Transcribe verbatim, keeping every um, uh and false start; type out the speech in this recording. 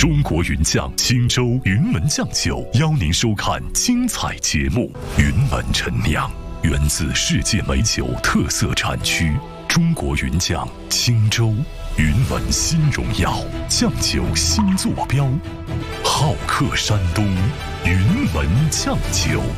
中国云酱青州云门酱酒邀您收看精彩节目《云门陈酿》，源自世界美酒特色产区中国云酱青州云门新荣耀酱酒新坐标，好客山东云门酱酒。